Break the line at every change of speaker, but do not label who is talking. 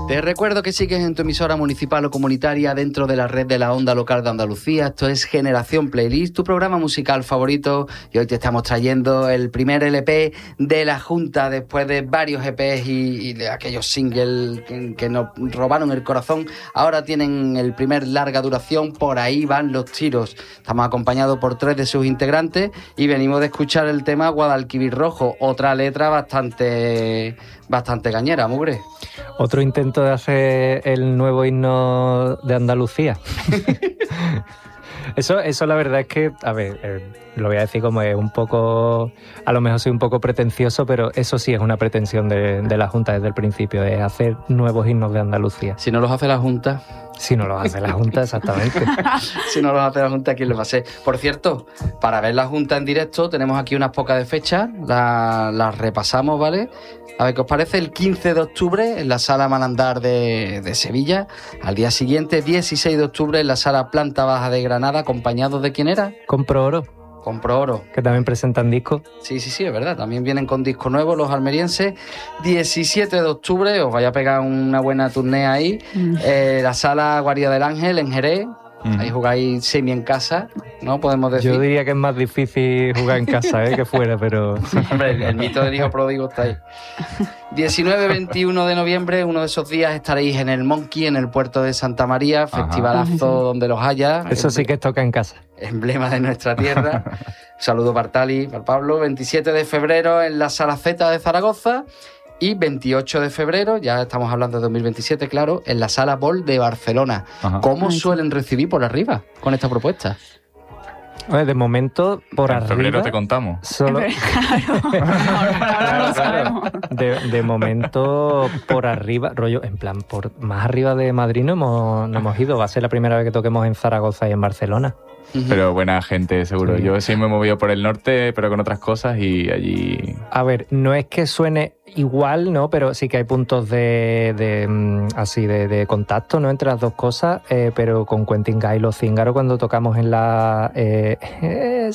Te recuerdo que sigues en tu emisora municipal o comunitaria dentro de la red de la Onda Local de Andalucía. Esto es Generación Playlist, tu programa musical favorito. Y hoy te estamos trayendo el primer LP de la Junta después de varios EPs y de aquellos singles que nos robaron el corazón. Ahora tienen el primer larga duración, Por ahí van los tiros. Estamos acompañados por 3 de sus integrantes y venimos de escuchar el tema Guadalquivir Rojo, otra letra bastante cañera, mugre.
Otro intento de hacer el nuevo himno de Andalucía. Eso la verdad es que, a ver, lo voy a decir como es un poco, a lo mejor soy un poco pretencioso, pero eso sí es una pretensión de la Junta desde el principio, de hacer nuevos himnos de Andalucía.
Si no los hace la Junta...
Si no los hace la Junta, exactamente.
Si no los hace la Junta, ¿quién los va a hacer? Por cierto, para ver la Junta en directo, tenemos aquí unas pocas de fechas, las repasamos, ¿vale? A ver qué os parece. El 15 de octubre en la Sala Malandar de Sevilla. Al día siguiente, 16 de octubre, en la Sala Planta Baja de Granada, acompañados de ¿quién era?
Compro Oro.
Compro Oro.
Que también presentan discos.
Sí, es verdad. También vienen con disco nuevo los almerienses. 17 de octubre, os vaya a pegar una buena tournée ahí. La Sala Guardia del Ángel en Jerez. Ahí jugáis semi en casa, ¿no? Podemos decir.
Yo diría que es más difícil jugar en casa, que fuera, pero...
Hombre, el mito del hijo pródigo está ahí. 19-21 de noviembre, uno de esos días estaréis en el Monkey, en el puerto de Santa María, festivalazo donde los haya.
Eso sí que toca en casa.
Emblema de nuestra tierra. Saludo para Tali, para Pablo. 27 de febrero en la Sala Z de Zaragoza. Y 28 de febrero, ya estamos hablando de 2027, claro, en la Sala Bol de Barcelona. ¿Cómo suelen recibir por arriba con esta propuesta?
De momento, por arriba...
En febrero te contamos.
Solo...
Claro.
De momento, por arriba, rollo, en plan, por más arriba de Madrid no hemos ido. Va a ser la primera vez que toquemos en Zaragoza y en Barcelona.
Pero buena gente, seguro. Sí. Yo sí me he movido por el norte, pero con otras cosas y allí...
A ver, no es que suene igual, ¿no? Pero sí que hay puntos de contacto, ¿no? Entre las dos cosas, pero con Quentin Guy y Los Cíngaros cuando tocamos en la